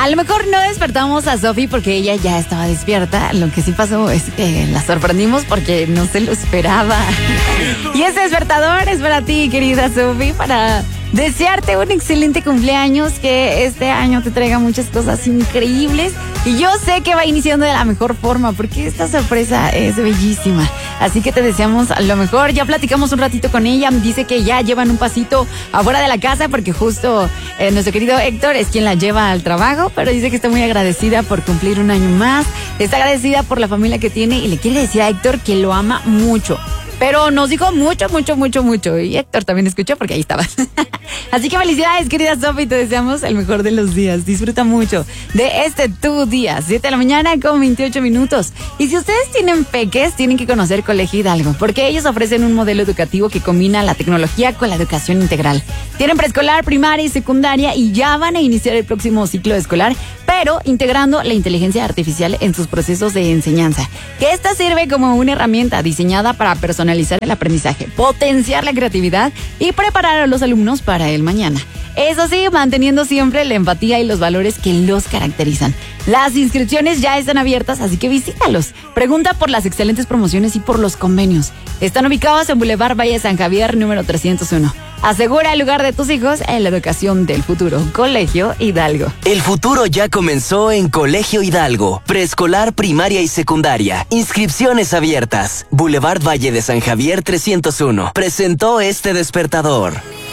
A lo mejor no despertamos a Sofi porque ella ya estaba despierta. Lo que sí pasó es que la sorprendimos porque no se lo esperaba. Y ese despertador es para ti, querida Sofi, para desearte un excelente cumpleaños, que este año te traiga muchas cosas increíbles. Y yo sé que va iniciando de la mejor forma porque esta sorpresa es bellísima. Así que te deseamos lo mejor. Ya platicamos un ratito con ella. Dice que ya llevan un pasito afuera de la casa porque justo nuestro querido Héctor es quien la lleva al trabajo. Pero dice que está muy agradecida por cumplir un año más. Está agradecida por la familia que tiene y le quiere decir a Héctor que lo ama mucho. Pero nos dijo mucho, mucho, mucho, mucho. Y Héctor también escuchó porque ahí estaba. Así que felicidades, querida Sofi. Te deseamos el mejor de los días. Disfruta mucho de este tu día. 7 de la mañana con 28 minutos. Y si ustedes tienen peques, tienen que conocer Colegio Hidalgo, porque ellos ofrecen un modelo educativo que combina la tecnología con la educación integral. Tienen preescolar, primaria y secundaria y ya van a iniciar el próximo ciclo escolar, pero integrando la inteligencia artificial en sus procesos de enseñanza. Que esta sirve como una herramienta diseñada para personalizar el aprendizaje, potenciar la creatividad y preparar a los alumnos para el mañana. Eso sí, manteniendo siempre la empatía y los valores que los caracterizan. Las inscripciones ya están abiertas, así que visítalos. Pregunta por las excelentes promociones y por los convenios. Están ubicados en Boulevard Valle de San Javier, número 301. Asegura el lugar de tus hijos en la educación del futuro. Colegio Hidalgo. El futuro ya comenzó en Colegio Hidalgo. Preescolar, primaria y secundaria. Inscripciones abiertas. Boulevard Valle de San Javier 301. Presentó este despertador.